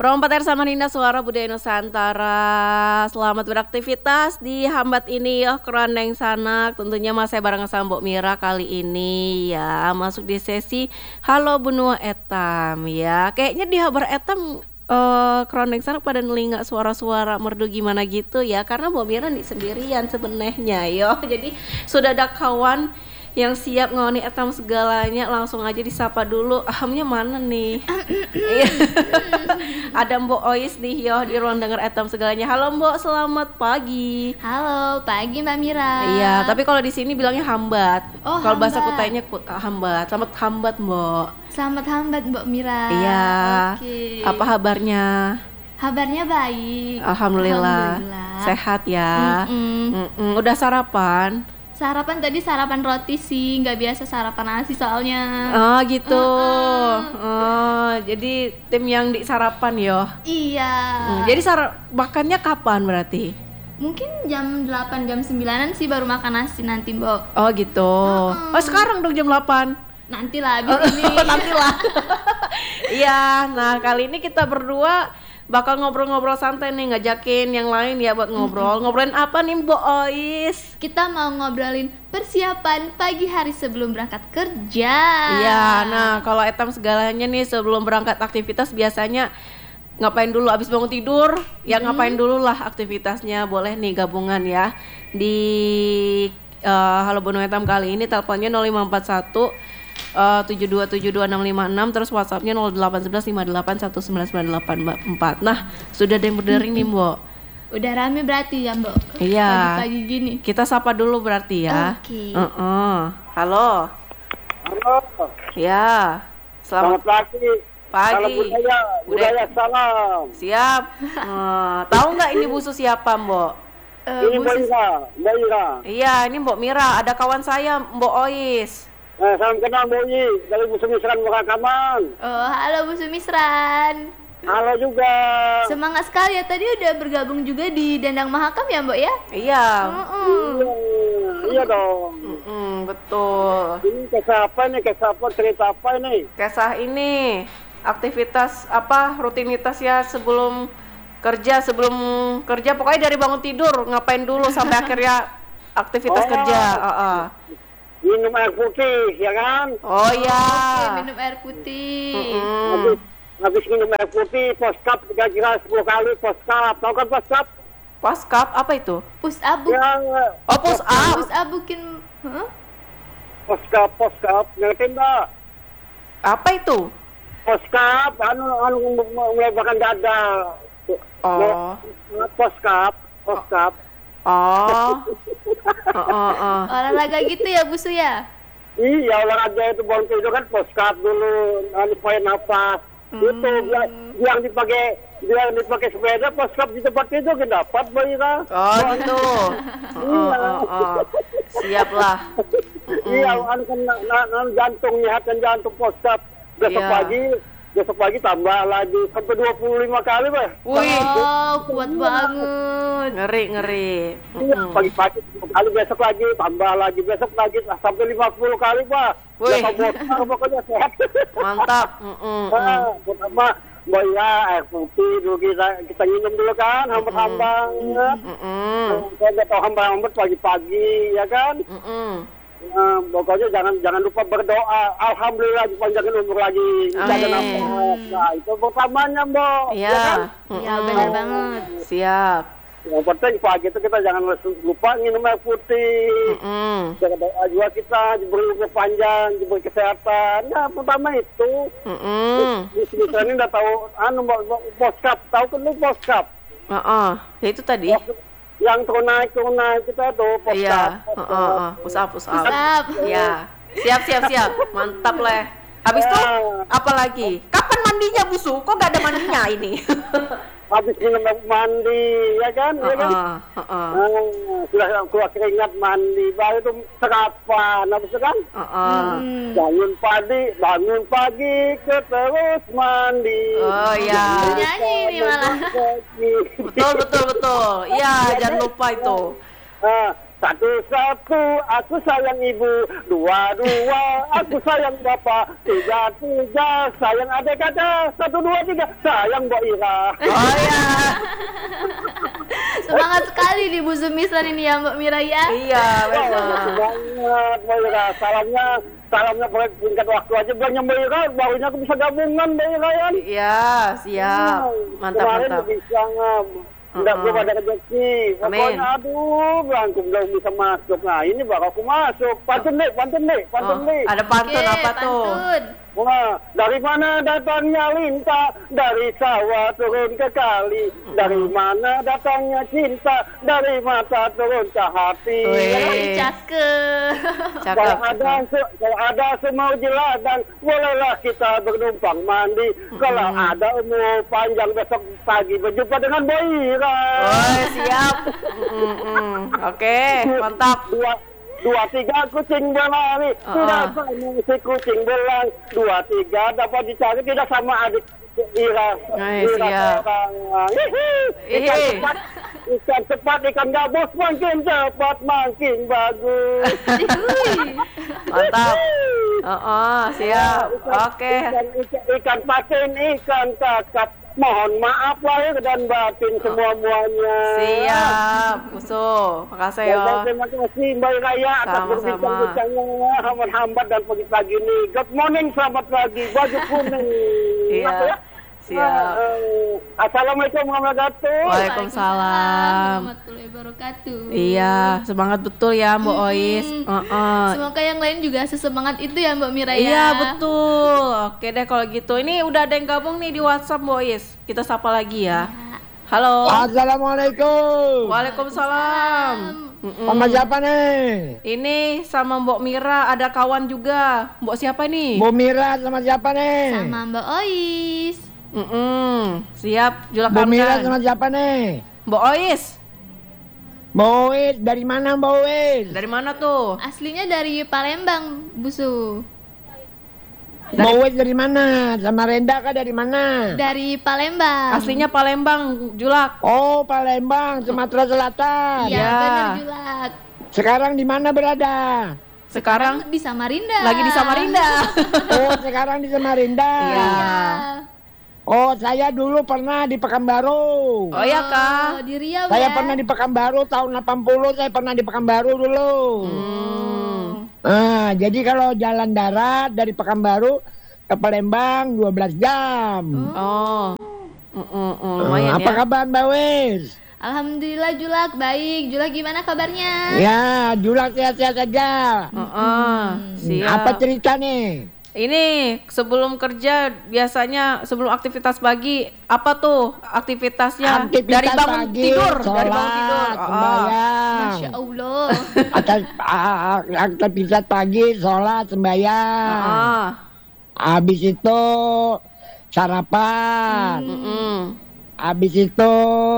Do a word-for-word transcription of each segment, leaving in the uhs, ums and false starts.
Perompak R Samarinda Suara Budaya Nusantara. Selamat beraktivitas di Hambat ini ya Keroneng Sanak. Tentunya masih bareng sama Mbok Mira kali ini ya. Masuk di sesi Halo Benua Etam ya. Kayaknya di Habar Etam uh, Keroneng Sanak pada nelinga suara-suara merdu gimana gitu ya. Karena Mbok Mira nih sendirian sebenarnya yo. Jadi sudah ada kawan yang siap ngoni etam segalanya, langsung aja disapa dulu. Ahamnya mana nih? Ada Mbok Ois nih yo di ruang denger etam segalanya. Halo Mbok, selamat pagi. Halo, pagi Mbak Mira. Iya, tapi kalau di sini bilangnya hambat. Oh, kalau bahasa hambat. Kutainya kut, hambat. Selamat hambat Mbok. Selamat hambat Mbak Mira. Iya. Oke. Apa kabarnya? Kabarnya baik. Alhamdulillah. Alhamdulillah. Sehat ya. Mm-mm. Mm-mm. Udah sarapan? Sarapan tadi sarapan roti sih, nggak biasa sarapan nasi soalnya. Oh gitu. Uh-uh. Oh, jadi tim yang di sarapan yo. Iya. Hmm, jadi sar makannya kapan berarti? Mungkin jam delapan jam sembilanan sih baru makan nasi nanti Mbok. Oh gitu. Uh-uh. Oh sekarang dong jam delapan. Nanti lah abis ini. Nantilah. Iya, nah kali ini kita berdua bakal ngobrol-ngobrol santai nih, ngajakin yang lain ya buat ngobrol. Mm-hmm. Ngobrolin apa nih Mbok Ois? Kita mau ngobrolin persiapan pagi hari sebelum berangkat kerja. Iya, nah kalau etam segalanya nih sebelum berangkat aktivitas biasanya ngapain dulu abis bangun tidur? Ya hmm. ngapain dulu lah aktivitasnya, boleh nih gabungan ya. Di uh, Halo Benua Etam kali ini teleponnya nol lima empat satu Uh, tujuh dua tujuh dua enam lima enam, terus WhatsAppnya nol delapan satu satu lima delapan satu sembilan sembilan delapan empat. Nah, sudah ada yang berdering nih, Mbok. Udah rame berarti ya, Mbok? Iya. Pagi-pagi gini. Kita sapa dulu berarti ya. Oke. Okay. Uh-uh. Halo. Halo. Ya. Selamat, Selamat pagi. Pagi. Salam budaya, budaya salam. Siap. uh, tahu nggak ini busu siapa, Mbok? Uh, ini Mbak Ira, Mbak Ira. Iya, ini Mbok Mira. Ada kawan saya, Mbok Ois. Eh, salam kenal Mbak Yi, dari Bu Sumisran Murakaman. Oh, halo Bu Sumisran. Halo juga. Semangat sekali ya, tadi udah bergabung juga di Dandang Mahakam ya Mbok ya? Iya. Uh-uh. Iya, iya dong. Mm-mm, betul. Ini kisah apa nih, kisah apa, cerita apa ini? Kisah ini aktivitas apa rutinitas ya sebelum kerja, sebelum kerja pokoknya dari bangun tidur ngapain dulu sampai akhirnya aktivitas Oh. kerja. Uh-uh. Minum air putih, ya kan? Oh iya. Oke, minum air putih. Mm-mm. Habis, habis minum air putih, poskap kira-kira sepuluh kali poskap. Tahu kan poskap? Poskap apa itu? Push up bu- Yang Oh push up. push up bikin huh? poskap, poskap, ngerti mbak? Apa itu? Poskap, anu anu melebarkan dada. Oh. Poskap, poskap. Oh. Oh, oh, oh. Olahraga gitu ya Bu Su ya? Iya, olahraga itu bangun tidur kan poskap dulu, anu supaya napas. Hmm. Itu biar, biar dipakai biar dipakai sepeda poskap di tempat tidur kita dapat Mbak Ira. Oh gitu. Oh, oh, oh. Siap lah. Iya, anu kan na, na, na, jantung nyehatkan jantung poskap. Besok Iya. pagi besok pagi tambah lagi sampai dua puluh lima kali, Mbak. Wih, Oh, kuat banget. ngeri ngeri. Iya, Mm-mm. pagi-pagi sepuluh kali, besok lagi tambah lagi, besok lagi sampai lima puluh kali, Pak. Wih. Ya, Pak, pokoknya sehat. Mantap. Mm-mm, mm. Nah, pertama, Mbak Ira, air putih dulu kita kita minum dulu kan, hambet-hambang. Mm-mm. Saya nggak tahu hambang-hambet pagi-pagi, ya kan? Mm-mm. Nah, pokoknya jangan jangan lupa berdoa. Alhamdulillah dipanjangin umur lagi. Jangan Amin. nafas. Nah, itu pertamanya, Mbak. Iya. kan? Iya Mm-mm. benar banget. Siap. Yang penting pagi itu kita jangan lupa minum air putih. Mm-mm. Jaga doa juga kita, diberi umur panjang, diberi kesehatan. Ya, pertama itu. Mm-mm. Di sini saya ini udah tahu, anu, Mbak, Mbak, poskap. Tahu kan lu poskap? Uh-uh. Ya itu tadi. Yang turun naik, turun naik kita tuh, poskap. Iya. poskap. Uh-uh. Push up, push up. Push up. Iya. Siap, siap, siap. Mantap leh. Habis itu apa lagi? Kapan mandinya Busu? Kok gak ada mandinya ini? Habis minum mandi, ya kan? Ya kan? Uh-uh. Uh-uh. Nah, sudah keluar keringat mandi, baru itu sarapan, habis itu kan? Uh-uh. Hmm. Bangun pagi, bangun pagi, ke terus mandi. Oh iya. Nyanyi ini malah. Betul, betul, betul. Iya, jangan lupa itu. Nah, Satu-satu aku sayang ibu, dua-dua aku sayang bapak, tiga-tiga sayang adik kakak, satu dua tiga sayang Mbak Ira. Oh ya. Semangat sekali nih Bu Sumislan ini ya Mbak Mira ya. Iya, Wah, betul. makasih banget Mbak Ira. Salamnya, salamnya pakai singkat waktu aja banyak Mbak Ira, barunya aku bisa gabungan Mbak Ira ya. Iya, siap. Mantap, Kemarin mantap. bisa nggak, nggak Uh-uh. belum ada rezeki. Amin. Pokoknya aduh, belum belum bisa masuk. Nah ini baru aku masuk. Pantun deh, pantun deh, pantun Oh, deh. ada pantun Oke, apa tuh? pantun. Wah, dari mana datangnya Linta? Dari sawah turun ke kali. Dari mana datangnya cinta? Dari mata turun ke hati. Wih. Cakep. Cakep. Kalau ada, cakep. se- kalau ada semau di ladang, bolehlah kita bernumpang mandi. Kalau ada umur panjang besok pagi berjumpa dengan Boira. Oh, siap. Mm-mm. Oke, mantap. Dua, dua tiga kucing berlari, Uh-uh. tidak sama si kucing belang. Dua tiga dapat dicari tidak sama adik Ira. Eh, Ira siap. seorang. Hihi. Ikan Hihi. cepat, ikan cepat, ikan gabus makin cepat makin bagus. Mantap. Oh, oh, siap. Ikan- Oke. Ikan, ikan, ikan patin, ikan kakap. Mohon maaf lahir dan batin semua-muanya. Siap, Uso. Makasih yo. Baik, terima kasih Mbak Raya atas Sama-sama. berbincang-bincangnya hambat-hambat dan pagi-pagi ini. Good morning, selamat pagi, baju kuning. Iya, Apa ya? siap. Ah, eh, Assalamualaikum warahmatullahi wabarakatuh. Waalaikumsalam. warahmatullahi wabarakatuh. Iya, semangat betul ya Mbak Ois. Mm-mm. Heeh. Semoga yang lain juga sesemangat itu ya Mbak Mira ya. Iya, betul. Oke deh kalau gitu. Ini udah ada yang gabung nih di WhatsApp Mbak Ois. Kita sapa lagi ya. Halo. Assalamualaikum. Waalaikumsalam. Mm-mm. Sama siapa nih? Ini sama Mbok Mira, ada kawan juga. Mbok siapa nih? Bu Mira sama siapa nih? Sama Mbak Ois. Mm-mm. Siap, Julak Bu Mira Hamdan. sama siapa nih? Mbok Ois. Mbak Wis, dari mana Mbak Wis? Dari mana tuh? Aslinya dari Palembang, Busu. Mbak Wis dari mana? Sama Renda kah dari mana? Dari Palembang. Aslinya Palembang, Julak. Oh, Palembang, Sumatera Selatan. Iya, Ya. benar Julak. Sekarang di mana berada? Sekarang Di Samarinda. lagi di Samarinda. Oh, sekarang di Samarinda. Iya. Iya. Oh, saya dulu pernah di Pekanbaru. Oh iya Kak. Oh, di Riau Saya ya. pernah di Pekanbaru tahun delapan puluh, saya pernah di Pekanbaru dulu. Hmm. Ah, jadi kalau jalan darat dari Pekanbaru ke Palembang dua belas jam. Oh. Mm-mm, mm, Ah, lumayan apa ya. kabar Mbak Wis? Alhamdulillah Julak, baik. Julak gimana kabarnya? Ya, Julak sehat-sehat aja. Heeh. Siap. Apa cerita nih? Ini sebelum kerja biasanya sebelum aktivitas pagi apa tuh aktivitasnya? Aktivitas dari bangun pagi, tidur, dari bangun sholat, tidur. Oh, oh. sembahyang. Masya Allah. Atas a- a- aktivitas pagi, sholat, sembahyang. Ah. Habis itu sarapan. Mm-mm. Habis itu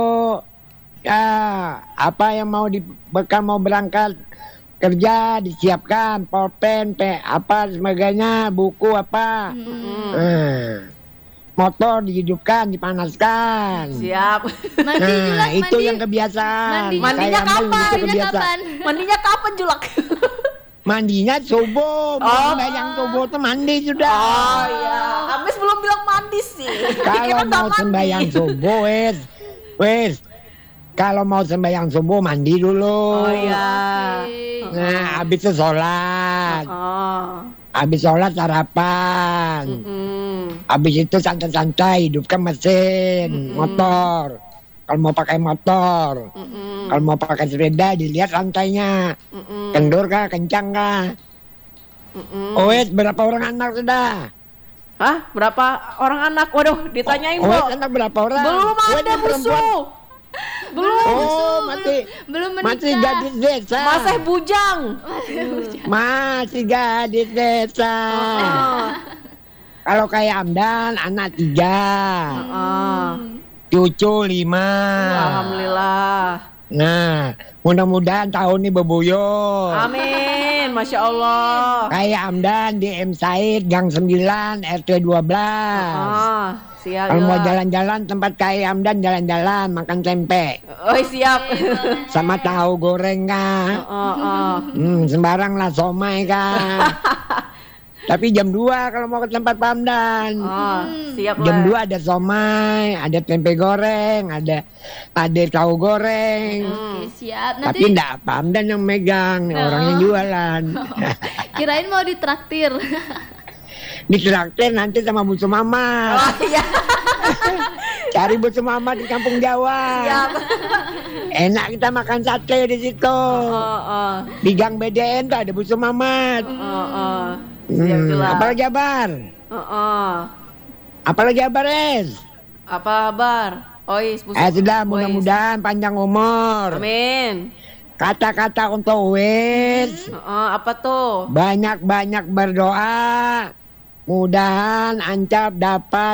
ya apa yang mau dibekal mau berangkat kerja disiapkan pulpen, pe, apa sebagainya, buku apa. Mm. Eh, motor dihidupkan, dipanaskan. Siap. Mandi Nah, Julak, itu mandi. yang kebiasaan. Mandinya- Mandinya Saya ambil kapan? itu Mandinya kebiasaan. kapan? Mandinya kapan Julak? Mandinya subuh, Oh. yang subuh tuh mandi sudah. Oh iya. Habis belum bilang mandi sih. Kalau Dikira udah mau mandi. sembahyang subuh, wes, wes. Kalau mau sembahyang subuh mandi dulu. Oh iya. Oke. Nah, habis itu sholat, Oh. habis sholat sarapan, Mm-mm. habis itu santai-santai hidupkan mesin, Mm-mm. motor. Kalau mau pakai motor, Mm-mm. kalau mau pakai sepeda dilihat rantainya, Mm-mm. kendur kah, kencang kah. Mm-mm. Oh, wes, berapa orang anak sudah? Hah? Berapa orang anak? Waduh, ditanyain, Oh, Bu. wes, anak berapa orang? Belum Wes, ada yang perempuan. musuh. Belum. Oh, masih Belum menikah. masih gadis desa. Masih bujang. Masih gadis desa. Oh. Kalau kayak Amdan, anak tiga, Oh. cucu lima. Alhamdulillah. Nah, mudah-mudahan tahun ini bebuyut. Amin. Masya Allah. Kayak Amdan di M Said, Gang sembilan, R T dua belas. Oh. Siap. Kalau mau Yula. jalan-jalan tempat Kak Hamdan, jalan-jalan makan tempe Oh siap. sama tahu goreng Kak. Oh, oh. Hmm, sembarang lah somai Kak. Tapi jam dua kalau mau ke tempat Pak Hamdan. Oh, siap Jam lah. dua ada somai, ada tempe goreng, ada ada tahu goreng. Oke, siap. Tapi Nanti enggak Pak Hamdan yang megang, Oh. orang yang jualan. kirain mau ditraktir. Ditraktir nanti sama Bu Mama. Oh iya. Cari Bu Mama di kampung Jawa. Siap. Enak kita makan sate di situ. Oh, oh. Di Gang B D N tuh ada Bu Mamat. Oh, oh. Siap Hmm, Jula. apalagi kabar? Oh, oh. Apalagi kabar Es? Apa kabar? Ois, busuk. Eh sudah Ois. mudah-mudahan panjang umur. Amin. Kata-kata untuk Wis. Oh, oh, apa tuh? Banyak-banyak berdoa. Mudahan Ancap dapat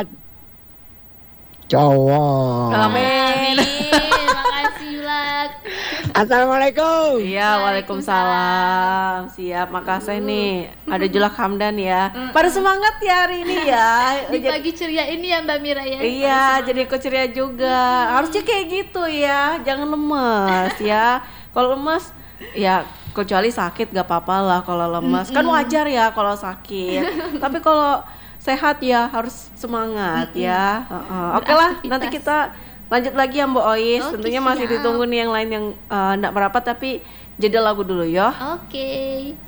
cowok. Amin. Makasih Yulak. Assalamualaikum. Iya, waalaikumsalam. Siap, makasih nih. Ada Julak Hamdan ya. Pada semangat ya hari ini ya. Di Jadi- pagi ceria ini ya Mbak Mira ya. Iya, jadi ikut ceria juga. Harusnya kayak gitu ya, jangan lemes ya. Kalau lemes, ya kecuali sakit gak apa-apa lah kalau lemes. Kan wajar ya kalau sakit. Tapi kalau sehat ya harus semangat ya. Heeh. Oke lah, Beraktivitas. nanti kita lanjut lagi ya Mbak Ois. Oke, Tentunya masih siap. ditunggu nih yang lain yang eh, nggak merapat tapi jeda lagu dulu ya. Oke.